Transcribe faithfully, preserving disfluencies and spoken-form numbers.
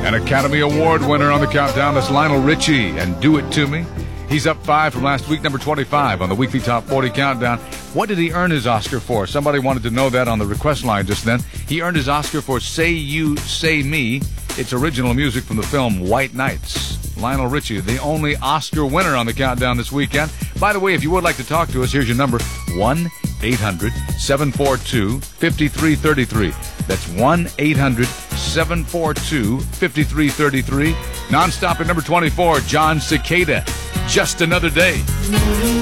An Academy Award winner on the countdown. That's Lionel Richie and Do It To Me. He's up five from last week, number twenty-five on the weekly Top forty countdown. What did he earn his Oscar for? Somebody wanted to know that on the request line just then. He earned his Oscar for Say You, Say Me. It's original music from the film White Nights. Lionel Richie, the only Oscar winner on the countdown this weekend. By the way, if you would like to talk to us, here's your number, one eight hundred seven four two five three three three. That's one eight hundred seven four two five three three three. Nonstop at number twenty-four, John Cicada, Just Another Day.